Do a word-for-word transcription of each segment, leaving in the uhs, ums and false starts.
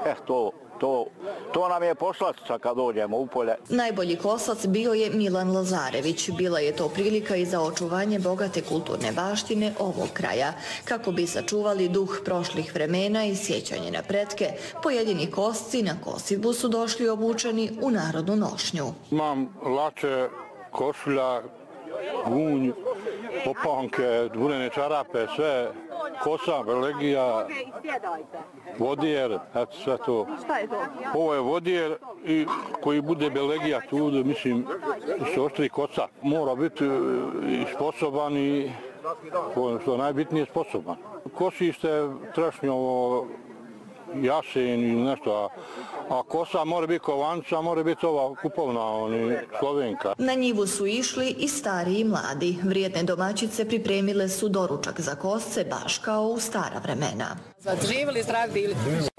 E, to, to, to nam je poslastica kad dođemo u polje. Najbolji kosac bio je Milan Lazarević. Bila je to prilika i za očuvanje bogate kulturne baštine ovog kraja. Kako bi sačuvali duh prošlih vremena i sjećanje na pretke, pojedini kosci na kosidbu su došli obučeni u narodnu nošnju. Imam lače, košulja, gunj, popanke, dvunene čarape, sve, kosa, belegija, vodijer, eto sve to. Šta je to? Ovo je vodijer i koji bude belegija tu, mislim, se oštri kosa. Mora biti i sposoban i, što je najbitnije, sposoban. Kosište, trešnjovo, jasen i nešto, a, a kosa mora biti kovanca, mora biti ova kupovna, oni, Slovenka. Na njivu su išli i stari i mladi. Vrijedne domaćice pripremile su doručak za kosce baš kao u stara vremena. Živjeli, zdravi bili.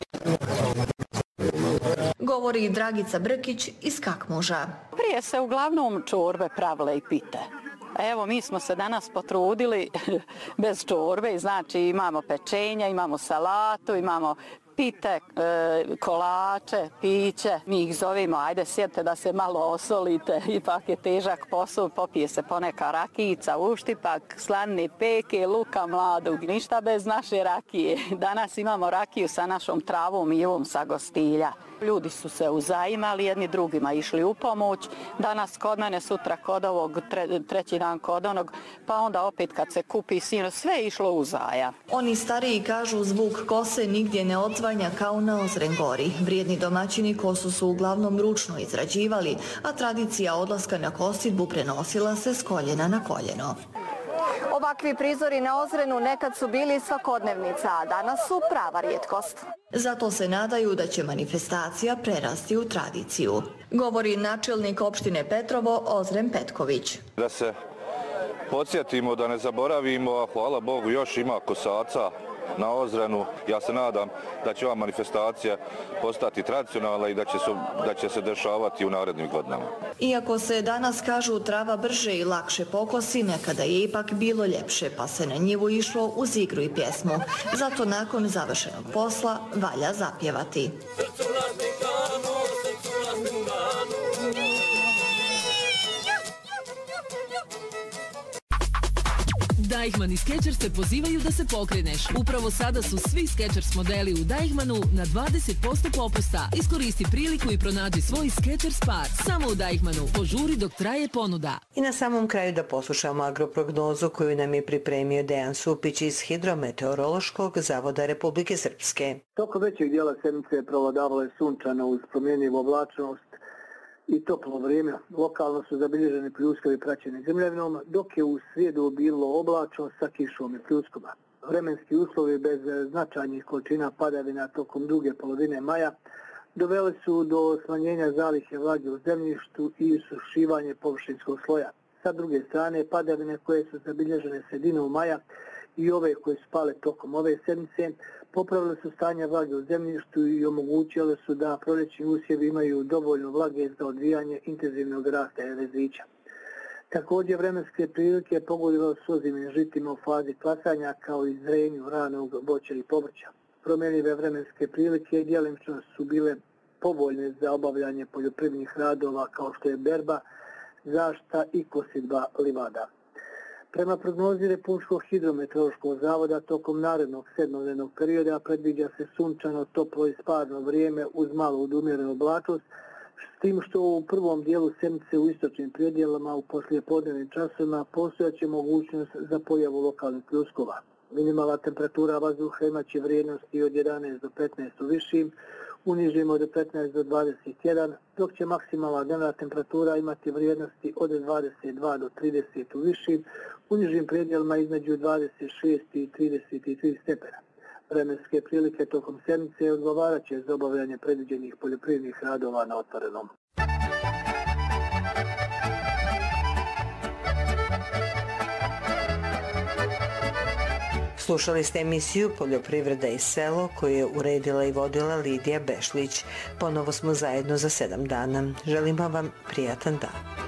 Govori Dragica Brkić iz Kakmuža. Prije se uglavnom čorbe pravile i pite. Evo, mi smo se danas potrudili bez čorbe, znači imamo pečenja, imamo salatu, imamo pite, kolače, piće. Mi ih zovemo, ajde sjedite da se malo osolite, ipak je težak posao, popije se poneka rakijica, uštipak, slanine peke, luka mladog, ništa bez naše rakije. Danas imamo rakiju sa našom travom i ovom sa Gostilja. Ljudi su se uzajimali, jedni drugima išli u pomoć. Danas kod mene, sutra kod ovog, tre, treći dan kod onog, pa onda opet kad se kupi sino, sve je išlo uzaja. Oni stariji kažu zvuk kose nigdje ne odzvanja kao na Ozren gori. Vrijedni domaćini kosu su uglavnom ručno izrađivali, a tradicija odlaska na kosidbu prenosila se s koljena na koljeno. Ovakvi prizori na Ozrenu nekad su bili svakodnevnica, a danas su prava rijetkost. Zato se nadaju da će manifestacija prerasti u tradiciju. Govori načelnik opštine Petrovo Ozren Petković. Da se podsjetimo, da ne zaboravimo, a hvala Bogu još ima kosaca na Ozrenu. Ja se nadam da će ova manifestacija postati tradicionalna i da će se, da će se dešavati u narednim godinama. Iako se danas kažu trava brže i lakše pokosi, nekada je ipak bilo ljepše, pa se na njivu išlo uz igru i pjesmu. Zato nakon završenog posla valja zapjevati. Deichmann i Skechers te pozivaju da se pokreneš. Upravo sada su svi Skechers modeli u Deichmannu na dvadeset posto popusta. Iskoristi priliku i pronađi svoj Skechers par. Samo u Deichmannu. Požuri dok traje ponuda. I na samom kraju da poslušamo agroprognozu koju nam je pripremio Dejan Supić iz Hidrometeorološkog zavoda Republike Srpske. Tokom većeg dijela sedmice prevladavalo je sunčano uz promjenjivu oblačnost i toplo vrijeme. Lokalno su zabilježeni pljuskovi praćeni zemljavinom, dok je u srijedu bilo oblačno sa kišom i pljuskovima. Vremenski uslovi bez značajnih količina padavina tokom druge polovine maja doveli su do smanjenja zalihe vlage u zemljištu i sušivanje površinskog sloja. Sa druge strane, padavine koje su zabilježene sredinom maja i ove koje su pale tokom ove sedmice popravile su stanje vlage u zemljištu i omogućile su da proljećni usjevi imaju dovoljno vlage za odvijanje intenzivnog rasta rezića. Također vremenske prilike pogodile su ozimim žitima u fazi klasanja kao i zrenju ranog voća i povrća. Promjenjive vremenske prilike djelimično su bile povoljne za obavljanje poljoprivrednih radova kao što je berba, zaštita i kosidba livada. Prema prognozi Republičkog hidrometeorološkog zavoda tokom narednog sedmodnevnog perioda predviđa se sunčano, toplo i spadno vrijeme uz malo odumjerenu oblačnost, s tim što u prvom dijelu sedmice u istočnim predjelama u poslijepodnevnim časovima postojaće mogućnost za pojavu lokalnih pljuskova. Minimalna temperatura vazduha imaće vrijednosti od jedanaest do petnaest u višim, u nižim od petnaest do dvadeset jedan, dok će maksimalna dnevna temperatura imati vrijednosti od dvadeset dva do trideset u višim, u nižim predjelima između dvadeset šest i trideset tri stepena. Vremenske prilike tokom sedmice odgovarat će za obavljanje predviđenih poljoprivrednih radova na otvorenom. Slušali ste emisiju Poljoprivreda i selo koju je uredila i vodila Lidija Bešlić. Ponovo smo zajedno za sedam dana. Želimo vam prijatan dan.